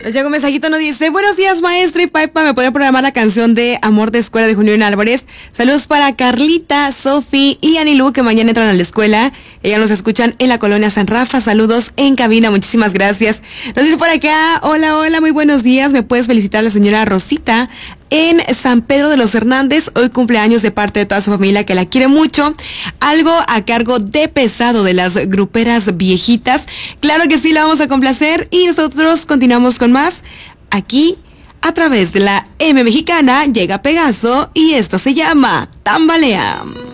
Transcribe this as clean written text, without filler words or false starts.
Nos llega un mensajito, nos dice: buenos días, maestra y Paipa, ¿me podría programar la canción de Amor de Escuela de Julián Álvarez? Saludos para Carlita, Sofi y Anilú, que mañana entran a la escuela. Ellas nos escuchan en la colonia San Rafa. Saludos en cabina, muchísimas gracias. Nos dice por acá: hola, muy buenos días. ¿Me puedes felicitar a la señora Rosita en San Pedro de los Hernández? Hoy cumpleaños de parte de toda su familia, que la quiere mucho. Algo a cargo de Pesado, de las gruperas viejitas. Claro que sí, la vamos a complacer y nosotros continuamos con más aquí a través de la M Mexicana. Llega Pegaso y esto se llama Tambalea.